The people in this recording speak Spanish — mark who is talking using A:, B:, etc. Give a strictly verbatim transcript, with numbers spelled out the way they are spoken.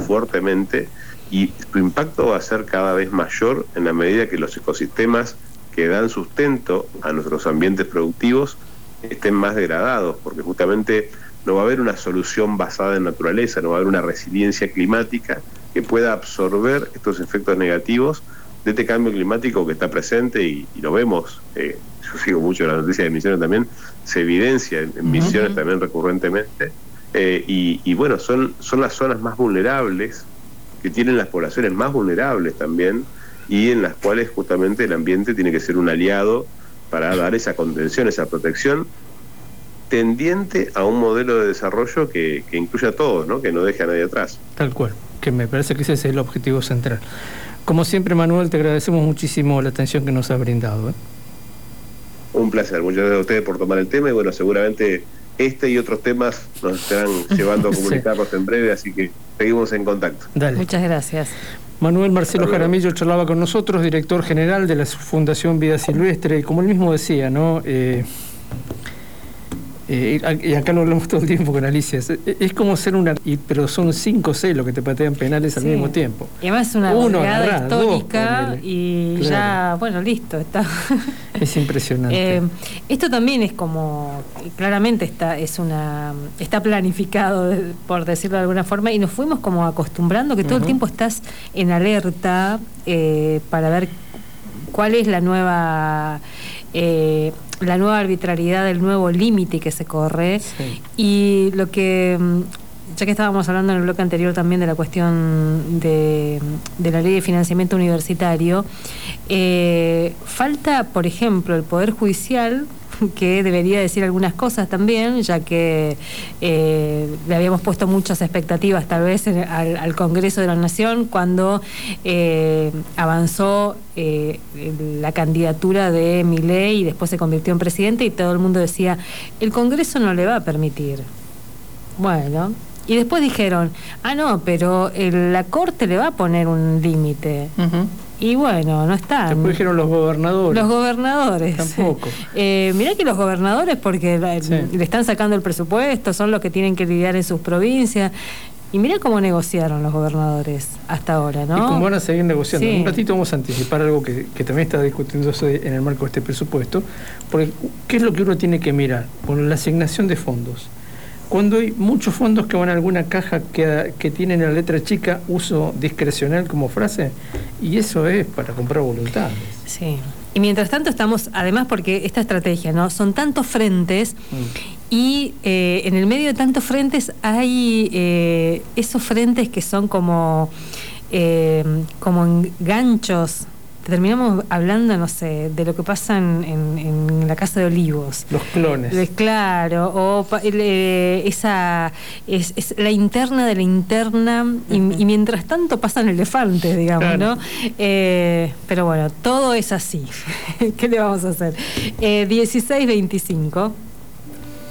A: fuertemente, y su impacto va a ser cada vez mayor en la medida que los ecosistemas que dan sustento a nuestros ambientes productivos estén más degradados, porque justamente no va a haber una solución basada en naturaleza, no va a haber una resiliencia climática que pueda absorber estos efectos negativos de este cambio climático que está presente, y, y lo vemos, eh, yo sigo mucho la noticia de Misiones también, se evidencia en, en Misiones uh-huh. también recurrentemente, eh, y, y bueno, son, son las zonas más vulnerables, que tienen las poblaciones más vulnerables también, y en las cuales justamente el ambiente tiene que ser un aliado para dar esa contención, esa protección, tendiente a un modelo de desarrollo que, que incluya a todos, ¿no? Que no deje a nadie atrás.
B: Tal cual, que me parece que ese es el objetivo central. Como siempre, Manuel, te agradecemos muchísimo la atención que nos has brindado, ¿eh?
A: Un placer, muchas gracias a ustedes por tomar el tema, y bueno, seguramente este y otros temas nos estarán llevando a comunicarnos sí. en breve, así que seguimos en contacto.
C: Dale. Muchas gracias.
B: Manuel Marcelo Jaramillo charlaba con nosotros, director general de la Fundación Vida Silvestre, y como él mismo decía, ¿no? Eh, eh, y acá lo hablamos todo el tiempo con Alicia, es, es como ser una... pero son cinco o seis los que te patean penales al sí. mismo tiempo.
C: Y además es una goleada histórica, dos, y claro. ya, bueno, listo, está...
B: Es impresionante.
C: Eh, esto también es como, claramente está, es una, está planificado, por decirlo de alguna forma, y nos fuimos como acostumbrando que todo uh-huh. el tiempo estás en alerta eh, para ver cuál es la nueva eh, la nueva arbitrariedad, el nuevo límite que se corre. Sí. Y lo que, ya que estábamos hablando en el bloque anterior también de la cuestión de, de la ley de financiamiento universitario, eh, falta, por ejemplo, el Poder Judicial, que debería decir algunas cosas también, ya que eh, le habíamos puesto muchas expectativas tal vez en, al, al Congreso de la Nación cuando eh, avanzó eh, la candidatura de Milei y después se convirtió en presidente, y todo el mundo decía, el Congreso no le va a permitir. Bueno, y después dijeron, ah no, pero el, la Corte le va a poner un límite. Uh-huh. Y bueno, no están.
B: Después dijeron los gobernadores.
C: Los gobernadores.
B: Tampoco.
C: Eh, mirá que los gobernadores, porque sí. le están sacando el presupuesto, son los que tienen que lidiar en sus provincias. Y mirá cómo negociaron los gobernadores hasta ahora, ¿no?
B: Y cómo van a seguir negociando.
C: Sí.
B: Un ratito vamos a anticipar algo que, que también está discutiéndose en el marco de este presupuesto. Porque, ¿qué es lo que uno tiene que mirar? Bueno, la asignación de fondos. Cuando hay muchos fondos que van a alguna caja que, que tienen en la letra chica uso discrecional como frase, y eso es para comprar voluntades.
C: Sí. Y mientras tanto estamos, además porque esta estrategia, ¿no? Son tantos frentes mm. y eh, en el medio de tantos frentes hay eh, esos frentes que son como, eh, como ganchos. Terminamos hablando, no sé, de lo que pasa en, en, en la Casa de Olivos.
B: Los clones.
C: De, claro, o eh, esa es, es la interna de la interna, y, y mientras tanto pasan elefantes, digamos, claro. ¿no? Eh, pero bueno, todo es así. ¿Qué le vamos a hacer? Eh, dieciséis veinticinco